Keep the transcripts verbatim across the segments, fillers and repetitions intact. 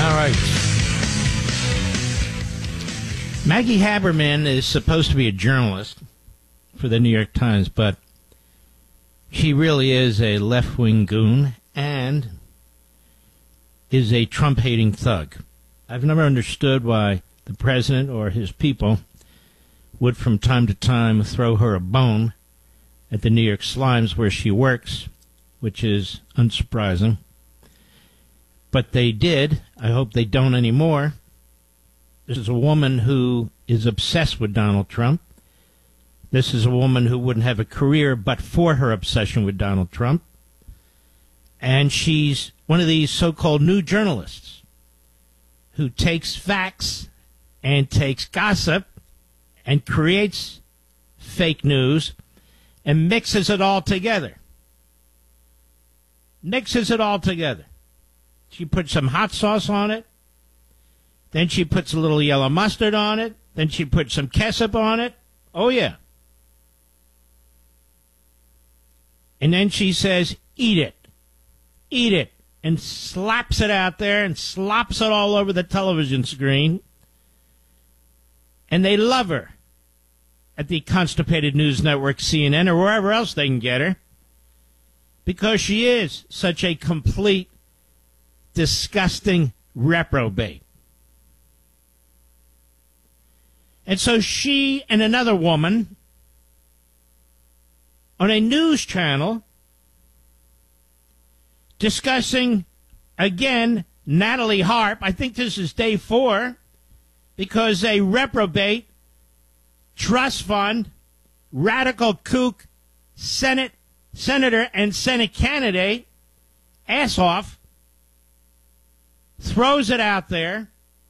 All right. Maggie Haberman is supposed to be a journalist for the New York Times, but she really is a left-wing goon and is a Trump-hating thug. I've never understood why the president or his people would from time to time throw her a bone at the New York Slimes where she works, which is unsurprising. But they did. I hope they don't anymore. This is a woman who is obsessed with Donald Trump. This is a woman who wouldn't have a career but for her obsession with Donald Trump. And she's one of these so-called new journalists who takes facts and takes gossip and creates fake news and mixes it all together. Mixes it all together. She puts some hot sauce on it. Then she puts a little yellow mustard on it. Then she puts some ketchup on it. Oh, yeah. And then she says, eat it. Eat it. And slaps it out there and slops it all over the television screen. And they love her at the Constipated News Network, C N N, or wherever else they can get her. Because she is such a complete, disgusting reprobate. And so she and another woman on a news channel discussing, again, Natalie Harp. I think this is day four, because a reprobate, trust fund, radical kook, Senate, senator and Senate candidate, ass off, throws it out there,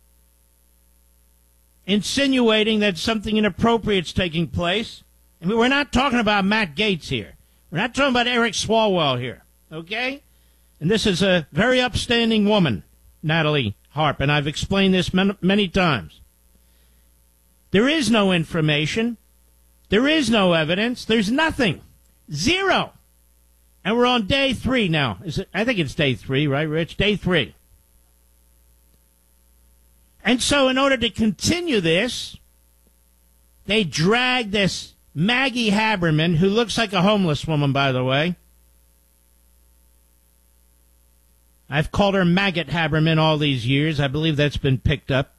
insinuating that something inappropriate is taking place. I mean, we're not talking about Matt Gaetz here. We're not talking about Eric Swalwell here, okay? And this is a very upstanding woman, Natalie Harp, and I've explained this many, many times. There is no information. There is no evidence. There's nothing. Zero. And we're on day three now. Is it? I think it's day three, right, Rich? Day three. And so in order to continue this, they drag this Maggie Haberman, who looks like a homeless woman, by the way. I've called her Maggot Haberman all these years. I believe that's been picked up.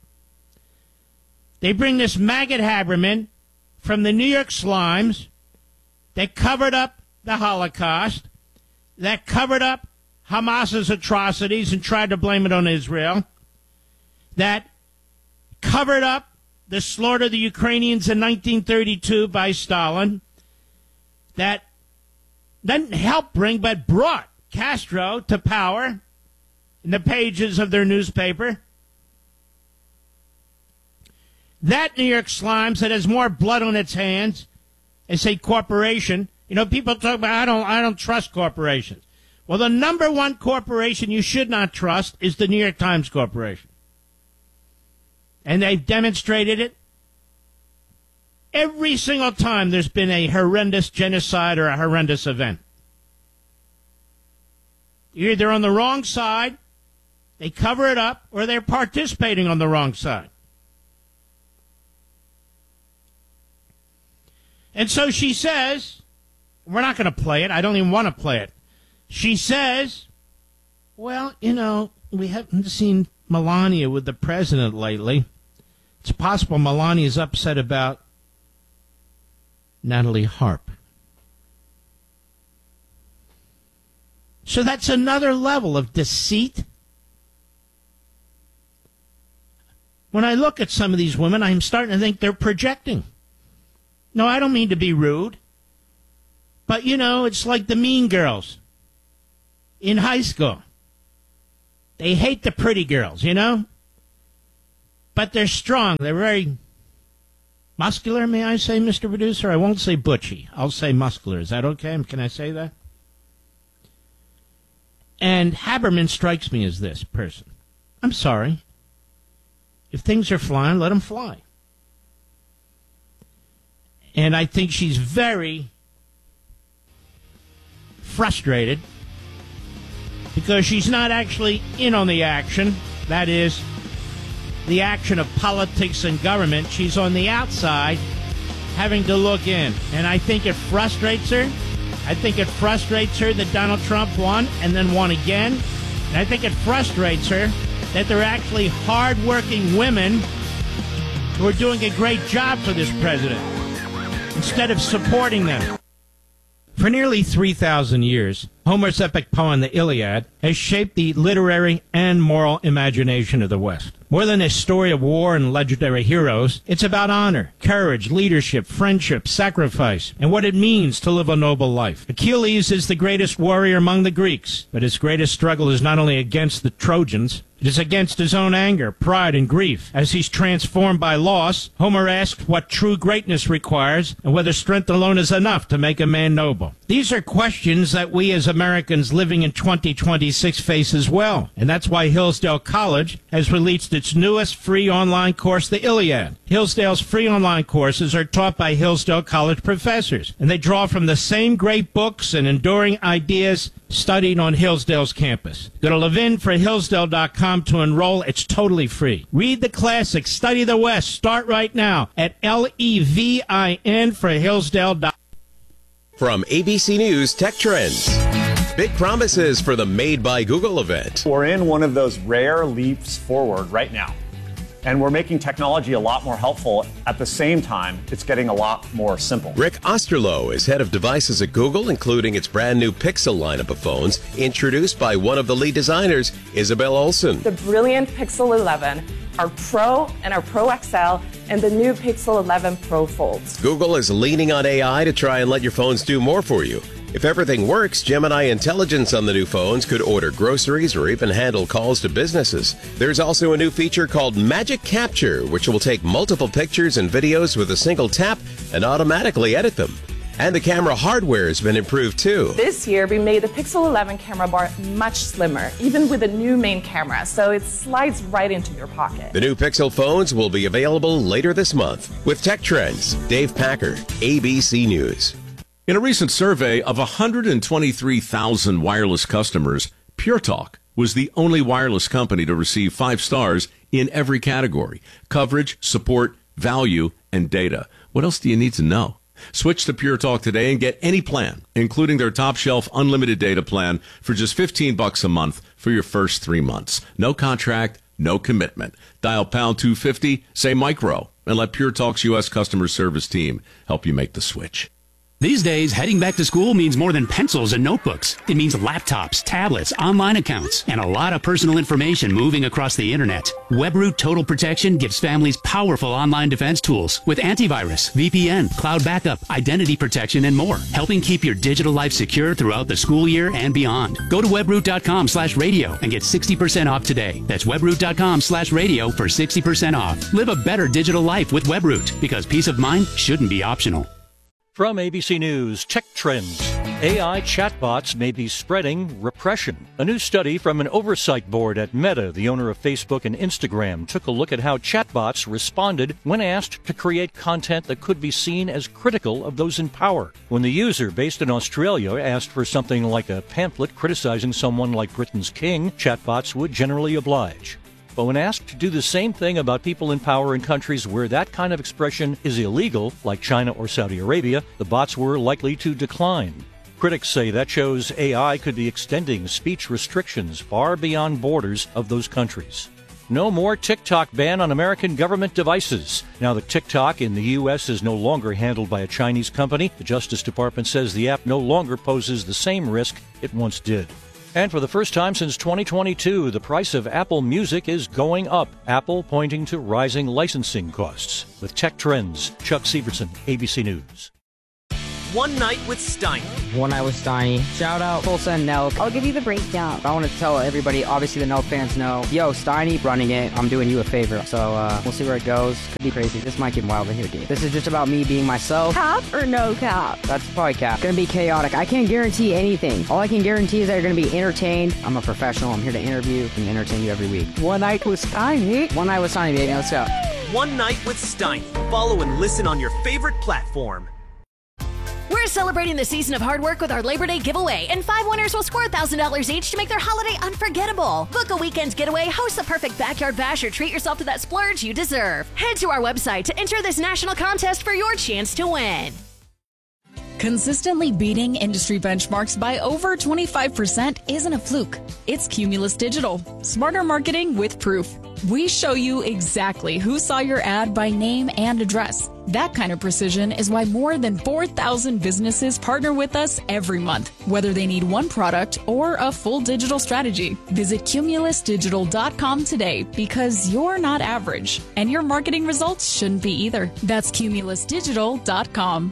They bring this Maggot Haberman from the New York Slimes that covered up the Holocaust, that covered up Hamas's atrocities and tried to blame it on Israel, that covered up the slaughter of the Ukrainians in nineteen thirty-two by Stalin, that didn't help bring but brought Castro to power in the pages of their newspaper. That New York Slimes that has more blood on its hands as a corporation. You know, people talk about, I don't, I don't trust corporations. Well, the number one corporation you should not trust is the New York Times Corporation. And they've demonstrated it every single time there's been a horrendous genocide or a horrendous event. You're either on the wrong side, they cover it up, or they're participating on the wrong side. And so she says, we're not going to play it. I don't even want to play it. She says, well, you know, we haven't seen Melania with the president lately. It's possible Melania is upset about Natalie Harp. So that's another level of deceit. When I look at some of these women, I'm starting to think they're projecting. No, I don't mean to be rude. But, you know, it's like the mean girls in high school. They hate the pretty girls, you know? But they're strong. They're very muscular, may I say, Mister Producer? I won't say butchy. I'll say muscular. Is that okay? Can I say that? And Haberman strikes me as this person. I'm sorry. If things are flying, let them fly. And I think she's very frustrated because she's not actually in on the action. that is, the action of politics and government. She's on the outside, having to look in. And I think it frustrates her. I think it frustrates her that Donald Trump won and then won again. And I think it frustrates her that there are actually hard-working women who are doing a great job for this president instead of supporting them. For nearly three thousand years, Homer's epic poem, the Iliad, has shaped the literary and moral imagination of the West. More than a story of war and legendary heroes, it's about honor, courage, leadership, friendship, sacrifice, and what it means to live a noble life. Achilles is the greatest warrior among the Greeks, but his greatest struggle is not only against the Trojans, it is against his own anger, pride, and grief. As he's transformed by loss, Homer asks what true greatness requires and whether strength alone is enough to make a man noble. These are questions that we as Americans living in twenty twenty-six face as well, and that's why Hillsdale College has released its newest free online course, the Iliad. Hillsdale's free online courses are taught by Hillsdale College professors, and they draw from the same great books and enduring ideas studied on Hillsdale's campus. Go to levin for hillsdale dot com to enroll. It's totally free. Read the classics, study the West. Start right now at L E V I N for hillsdale dot com. From A B C News Tech Trends. Big promises for the Made by Google event. We're in one of those rare leaps forward right now. And we're making technology a lot more helpful. At the same time, it's getting a lot more simple. Rick Osterloh is head of devices at Google, including its brand new Pixel lineup of phones, introduced by one of the lead designers, Isabel Olsen. The brilliant Pixel eleven, our Pro and our Pro X L, and the new Pixel eleven Pro Folds. Google is leaning on A I to try and let your phones do more for you. If everything works, Gemini Intelligence on the new phones could order groceries or even handle calls to businesses. There's also a new feature called Magic Capture, which will take multiple pictures and videos with a single tap and automatically edit them. And the camera hardware has been improved too. This year, we made the Pixel eleven camera bar much slimmer, even with a new main camera, so it slides right into your pocket. The new Pixel phones will be available later this month. With Tech Trends, Dave Packer, A B C News. In a recent survey of one hundred twenty-three thousand wireless customers, Pure Talk was the only wireless company to receive five stars in every category: coverage, support, value, and data. What else do you need to know? Switch to Pure Talk today and get any plan, including their top shelf unlimited data plan, for just fifteen bucks a month for your first three months. No contract, no commitment. Dial pound two fifty, say micro, and let Pure Talk's U S customer service team help you make the switch. These days, heading back to school means more than pencils and notebooks. It means laptops, tablets, online accounts, and a lot of personal information moving across the internet. WebRoot Total Protection gives families powerful online defense tools with antivirus, V P N, cloud backup, identity protection, and more, helping keep your digital life secure throughout the school year and beyond. Go to webroot.com slash radio and get sixty percent off today. That's webroot.com slash radio for sixty percent off. Live a better digital life with WebRoot, because peace of mind shouldn't be optional. From A B C News Tech Trends, A I chatbots may be spreading repression. A new study from an oversight board at Meta, the owner of Facebook and Instagram, took a look at how chatbots responded when asked to create content that could be seen as critical of those in power. When the user, based in Australia, asked for something like a pamphlet criticizing someone like Britain's king, chatbots would generally oblige. But when asked to do the same thing about people in power in countries where that kind of expression is illegal, like China or Saudi Arabia, the bots were likely to decline. Critics say that shows A I could be extending speech restrictions far beyond borders of those countries. No more TikTok ban on American government devices. Now that TikTok in the U S is no longer handled by a Chinese company, the Justice Department says the app no longer poses the same risk it once did. And for the first time since twenty twenty-two, the price of Apple Music is going up. Apple pointing to rising licensing costs. With Tech Trends, Chuck Severson, A B C News. One Night with Steiny. One Night with Steiny. Shout out Tulsa and Nelk. I'll give you the breakdown. I want to tell everybody, obviously the Nelk fans know, yo, Steiny running it. I'm doing you a favor. So uh, we'll see where it goes. Could be crazy. This might get wild in here, dude. This is just about me being myself. Cap or no cap? That's probably cap. Gonna be chaotic. I can't guarantee anything. All I can guarantee is that you're gonna be entertained. I'm a professional. I'm here to interview and entertain you every week. One Night with Steiny. One Night with Steiny, baby. Let's go. One Night with Steiny. Follow and listen on your favorite platform. We're celebrating the season of hard work with our Labor Day giveaway, and five winners will score one thousand dollars each to make their holiday unforgettable. Book a weekend getaway, host the perfect backyard bash, or treat yourself to that splurge you deserve. Head to our website to enter this national contest for your chance to win. Consistently beating industry benchmarks by over twenty-five percent isn't a fluke. It's Cumulus Digital. Smarter marketing with proof. We show you exactly who saw your ad by name and address. That kind of precision is why more than four thousand businesses partner with us every month, whether they need one product or a full digital strategy. Visit cumulus digital dot com today, because you're not average, and your marketing results shouldn't be either. That's cumulus digital dot com.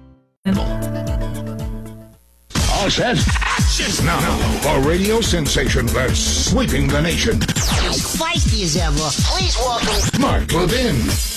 All set. Action! Now, a radio sensation that's sweeping the nation. As feisty as ever, please welcome Mark Levin.